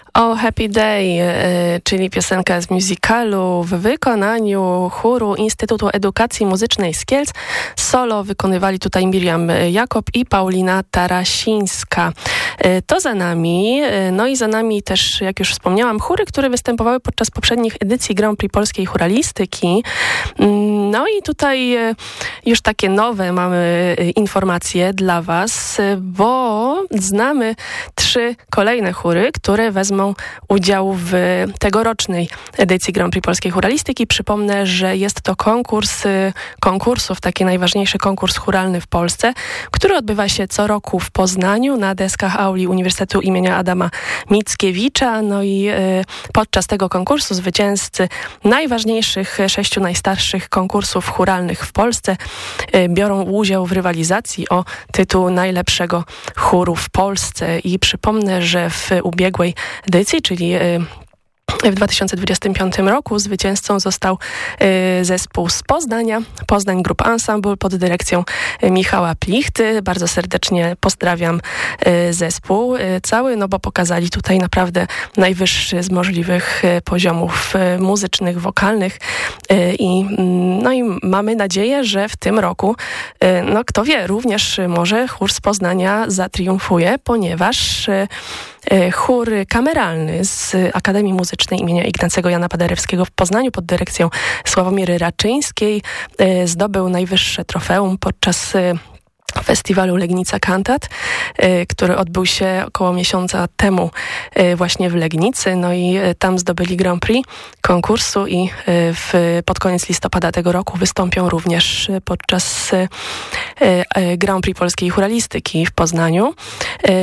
Oh Happy Day, czyli piosenka z musicalu w wykonaniu chóru Instytutu Edukacji Muzycznej z Kielc. Solo wykonywali tutaj Miriam Jakob i Paulina Tarasińska. To za nami, no i za nami też, jak już wspomniałam, chóry, które występowały podczas poprzednich edycji Grand Prix Polskiej Chóralistyki. No i tutaj już takie nowe mamy informacje dla Was, bo znamy 3 kolejne chóry, które wezmą udział w tegorocznej edycji Grand Prix Polskiej Chóralistyki. Przypomnę, że jest to konkurs konkursów, taki najważniejszy konkurs chóralny w Polsce, który odbywa się co roku w Poznaniu na deskach auli Uniwersytetu imienia Adama Mickiewicza. No i podczas tego konkursu zwycięzcy najważniejszych 6 najstarszych konkursów chóralnych w Polsce biorą udział w rywalizacji o tytuł najlepszego chóru w Polsce. I przypomnę, że w ubiegłej edycji, czyli w 2025 roku zwycięzcą został zespół z Poznania, Poznań Group Ensemble pod dyrekcją Michała Plichty. Bardzo serdecznie pozdrawiam zespół cały, no bo pokazali tutaj naprawdę najwyższy z możliwych poziomów muzycznych, wokalnych i mamy nadzieję, że w tym roku, no kto wie, również może chór z Poznania zatriumfuje, ponieważ chór kameralny z Akademii Muzycznej imienia Ignacego Jana Paderewskiego w Poznaniu pod dyrekcją Sławomiry Raczyńskiej zdobył najwyższe trofeum podczas festiwalu Legnica Cantat, który odbył się około miesiąca temu właśnie w Legnicy. No i tam zdobyli Grand Prix konkursu i pod koniec listopada tego roku wystąpią również podczas Grand Prix Polskiej Chóralistyki w Poznaniu.